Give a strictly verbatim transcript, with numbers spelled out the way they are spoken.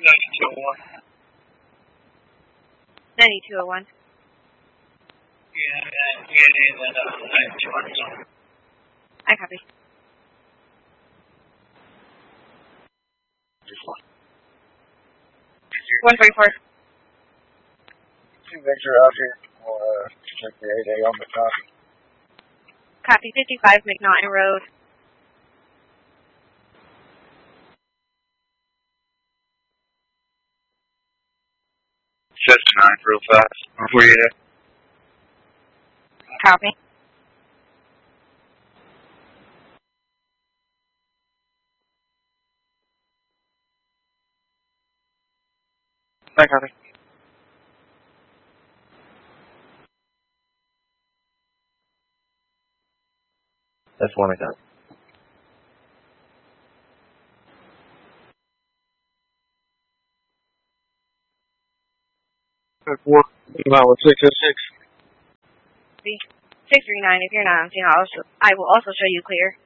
ninety-two oh one. ninety-two oh one. Yeah, yeah, yeah, yeah, ninety-two oh one. I copy. one forty-four. Two Victor out here. We'll uh, check the eight A on the top. Copy. fifty-five McNaughton Road. Just nine, real fast. Before you there. Copy. I copy. That's one I got. Four. About with six oh six. six three nine. If you're not on scene, I'll also, I will also show you clear.